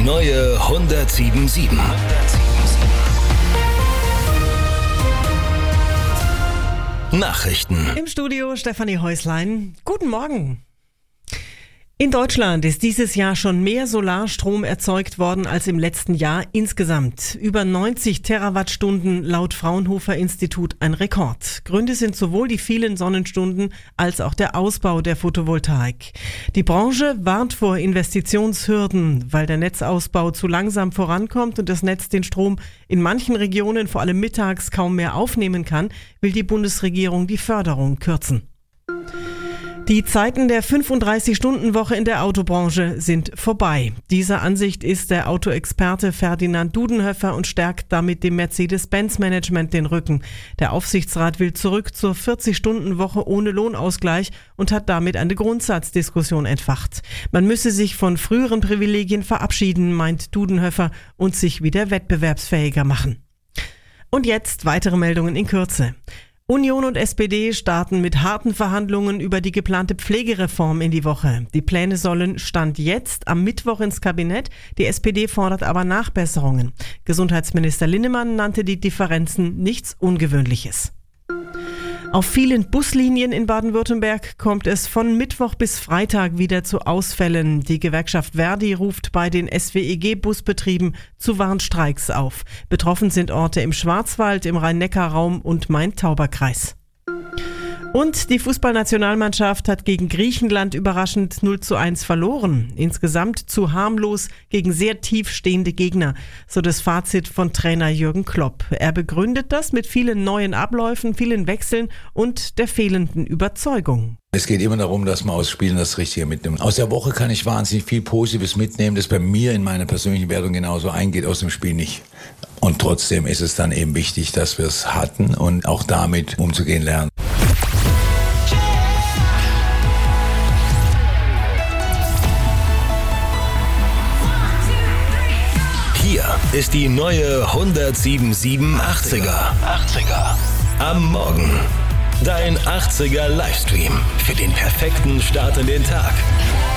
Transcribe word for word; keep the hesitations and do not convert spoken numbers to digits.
neue hundertsieben sieben. Nachrichten. Im Studio Stefanie Häuslein. Guten Morgen. In Deutschland ist dieses Jahr schon mehr Solarstrom erzeugt worden als im letzten Jahr insgesamt. Über neunzig Terawattstunden laut Fraunhofer Institut ein Rekord. Gründe sind sowohl die vielen Sonnenstunden als auch der Ausbau der Photovoltaik. Die Branche warnt vor Investitionshürden, weil der Netzausbau zu langsam vorankommt und das Netz den Strom in manchen Regionen, vor allem mittags, kaum mehr aufnehmen kann, will die Bundesregierung die Förderung kürzen. Die Zeiten der fünfunddreißig-Stunden-Woche in der Autobranche sind vorbei. Dieser Ansicht ist der Autoexperte Ferdinand Dudenhöfer und stärkt damit dem Mercedes-Benz-Management den Rücken. Der Aufsichtsrat will zurück zur vierzig-Stunden-Woche ohne Lohnausgleich und hat damit eine Grundsatzdiskussion entfacht. Man müsse sich von früheren Privilegien verabschieden, meint Dudenhöfer, und sich wieder wettbewerbsfähiger machen. Und jetzt weitere Meldungen in Kürze. Union und S P D starten mit harten Verhandlungen über die geplante Pflegereform in die Woche. Die Pläne sollen Stand jetzt am Mittwoch ins Kabinett. Die S P D fordert aber Nachbesserungen. Gesundheitsminister Linnemann nannte die Differenzen nichts Ungewöhnliches. Auf vielen Buslinien in Baden-Württemberg kommt es von Mittwoch bis Freitag wieder zu Ausfällen. Die Gewerkschaft Verdi ruft bei den S W E G-Busbetrieben zu Warnstreiks auf. Betroffen sind Orte im Schwarzwald, im Rhein-Neckar-Raum und Main-Tauber-Kreis. Und die Fußballnationalmannschaft hat gegen Griechenland überraschend null zu eins verloren. Insgesamt zu harmlos gegen sehr tief stehende Gegner, so das Fazit von Trainer Jürgen Klopp. Er begründet das mit vielen neuen Abläufen, vielen Wechseln und der fehlenden Überzeugung. Es geht immer darum, dass man aus Spielen das Richtige mitnimmt. Aus der Woche kann ich wahnsinnig viel Positives mitnehmen, das bei mir in meiner persönlichen Wertung genauso eingeht, aus dem Spiel nicht. Und trotzdem ist es dann eben wichtig, dass wir es hatten und auch damit umzugehen lernen. Hier ist die neue hundertsieben achtziger. Am Morgen. Dein achtziger Livestream für den perfekten Start in den Tag.